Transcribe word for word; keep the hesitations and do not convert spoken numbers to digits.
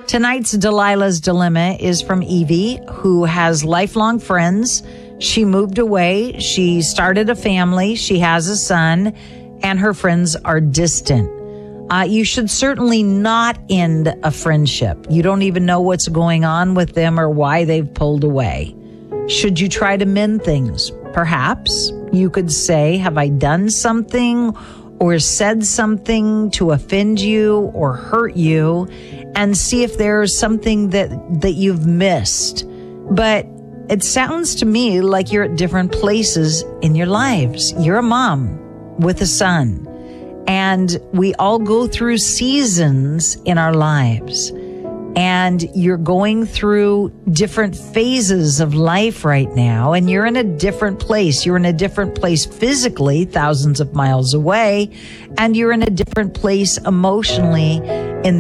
Tonight's Delilah's Dilemma is from Evie, who has lifelong friends. She moved away. She started a family. She has a son, and her friends are distant. Uh, you should certainly not end a friendship. You don't even know what's going on with them or why they've pulled away. Should you try to mend things? Perhaps you could say, have I done something or said something to offend you or hurt you, and see if there's something that, that you've missed. But it sounds to me like you're at different places in your lives. You're a mom with a son, and we all go through seasons in our lives. And you're going through different phases of life right now, and you're in a different place. You're in a different place physically, thousands of miles away, and you're in a different place emotionally in